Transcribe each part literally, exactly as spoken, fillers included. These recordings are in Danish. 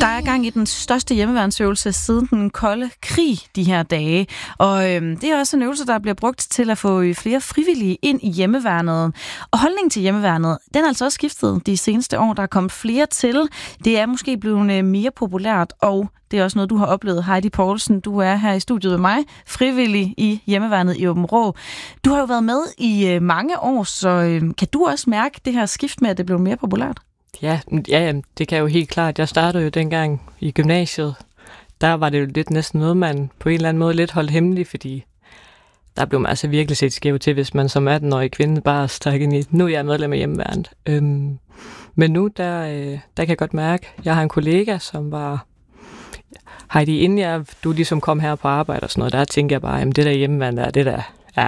Der er gang i den største hjemmeværnsøvelse siden den kolde krig de her dage. Og øhm, det er også en øvelse, der bliver brugt til at få flere frivillige ind i hjemmeværnet. Og holdningen til hjemmeværnet, den er altså også skiftet de seneste år. Der er kommet flere til. Det er måske blevet mere populært, og det er også noget, du har oplevet. Heidi Poulsen, du er her i studiet med mig, frivillig i hjemmeværnet i Aabenraa. Du har jo været med i mange år, så øhm, kan du også mærke det her skift med, at det blev mere populært? Ja, ja, det kan jo helt klart. Jeg startede jo dengang i gymnasiet. Der var det jo lidt næsten noget, man på en eller anden måde lidt holdt hemmeligt, fordi der blev man altså virkelig set skævt til, hvis man som atten-årig kvinde bare stak ind i, nu er jeg medlem af hjemmeværnet. Øhm, men nu, der, øh, der kan jeg godt mærke, jeg har en kollega, som var, Heidi, inden jeg, du ligesom kom her på arbejde og sådan noget, der tænkte jeg bare, jamen det der hjemmeværnet der, det der, ja,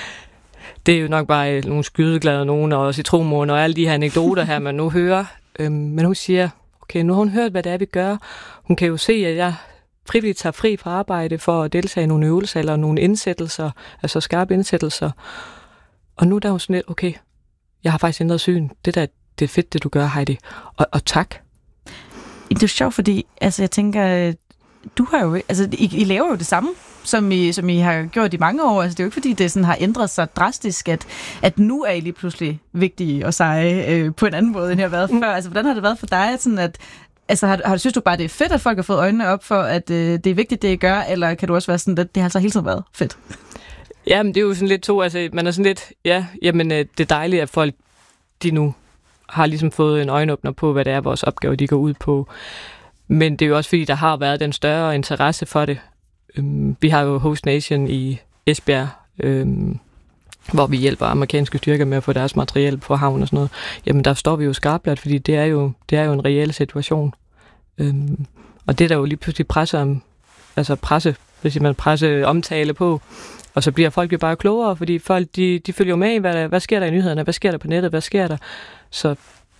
det er jo nok bare nogle skydeglade nogen, og citronmåne og alle de her anekdoter her, man nu hører. Øhm, men hun siger, okay, nu har hun hørt, hvad det er, vi gør. Hun kan jo se, at jeg frivilligt tager fri fra arbejde for at deltage i nogle øvelser eller nogle indsættelser, altså skarpe indsættelser. Og nu der er hun sådan lidt, okay, jeg har faktisk ændret syn. Det der, det er fedt, det du gør, Heidi. Og, og tak. Det er sjovt, fordi altså, jeg tænker, du har jo, altså, I, I laver jo det samme, som I, som I har gjort i mange år. Altså, det er jo ikke, fordi det sådan har ændret sig drastisk, at, at nu er I lige pludselig vigtige og seje øh, på en anden måde, end I har været før. Altså, hvordan har det været for dig? Sådan at, altså, har, har, synes du bare, det er fedt, at folk har fået øjnene op for, at øh, det er vigtigt, det I gør, eller kan du også være sådan, at det har altså hele tiden været fedt? Jamen, det er jo sådan lidt to. Altså, man er sådan lidt, ja, jamen, det er dejligt, at folk, de nu har ligesom fået en øjenåbner på, hvad det er, vores opgaver, de går ud på. Men det er jo også, fordi der har været den større interesse for det. Øhm, vi har jo Host Nation i Esbjerg, øhm, hvor vi hjælper amerikanske styrker med at få deres materiel på havn og sådan noget. Jamen, der står vi jo skarpt, fordi det er jo, det er jo en reel situation. Øhm, og det er der jo lige pludselig presse om, altså presse, hvis man presse omtale på, og så bliver folk jo bare klogere, fordi folk, de, de følger jo med i, hvad, der, hvad sker der i nyhederne, hvad sker der på nettet, hvad sker der? Så,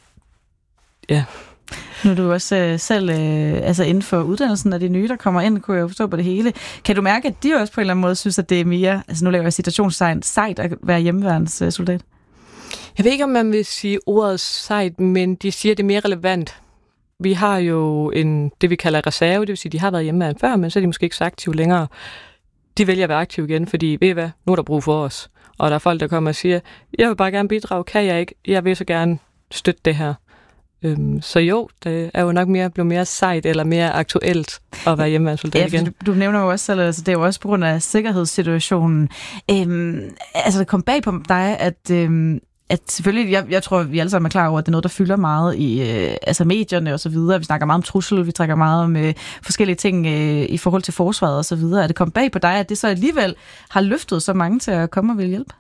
ja. Nu er du også øh, selv øh, altså inden for uddannelsen af de nye, der kommer ind, kunne jeg jo forstå på det hele. Kan du mærke, at de også på en eller anden måde synes, at det er mere, altså nu laver jeg citationstegn, sejt at være hjemmeværnssoldat? Jeg ved ikke, om man vil sige ordet sejt, men de siger, at det er mere relevant. Vi har jo en, det, vi kalder reserve, det vil sige, at de har været hjemmeværn før, men så er de måske ikke så aktive længere. De vælger at være aktive igen, fordi ved I hvad, nu er der brug for os. Og der er folk, der kommer og siger, jeg vil bare gerne bidrage, kan jeg ikke? Jeg vil så gerne støtte det her. Øhm, så jo, det er jo nok mere blevet mere sejt eller mere aktuelt at være hjemmeværnssoldat igen. Ja, du, du nævner jo også selv, altså det er jo også på grund af sikkerhedssituationen. Øhm, altså det kom bag på dig, at, øhm, at selvfølgelig, jeg, jeg tror, vi alle sammen er klar over, at det er noget, der fylder meget i øh, altså medierne og så videre. Vi snakker meget om trussel, vi trækker meget om øh, forskellige ting øh, i forhold til forsvaret og så videre. Er det kom bag på dig, at det så alligevel har løftet så mange til at komme og ville hjælpe?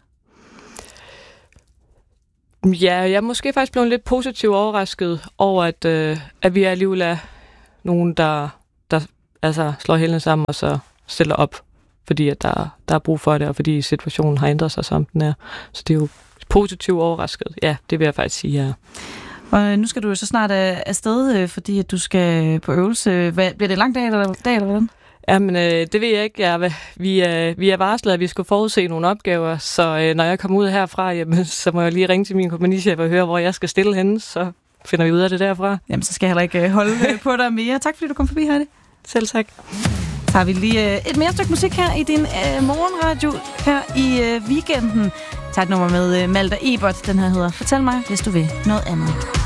Ja, jeg er måske faktisk blevet lidt positivt overrasket over, at, øh, at vi alligevel er nogen, der, der altså, slår hælene sammen og så stiller op, fordi at der, der er brug for det, og fordi situationen har ændret sig, som den er. Så det er jo positivt overrasket. Ja, det vil jeg faktisk sige, ja. Og nu skal du jo så snart afsted, fordi at du skal på øvelse. Hvad, bliver det en lang dag, eller, dag, eller hvordan? Jamen, øh, det ved jeg ikke. Jeg, vi, øh, vi er varslet, at vi skal forudse nogle opgaver, så øh, når jeg kommer ud herfra, jamen, så må jeg lige ringe til min kompagnichef og høre, hvor jeg skal stille henne, så finder vi ud af det derfra. Jamen, så skal jeg heller ikke holde på dig mere. Tak fordi du kom forbi, Heidi. Selv tak. Så har vi lige øh, et mere stykke musik her i din øh, morgenradio her i øh, weekenden. Tag et nummer med øh, Malta Ebert. Den her hedder Fortæl mig, hvis du vil noget andet.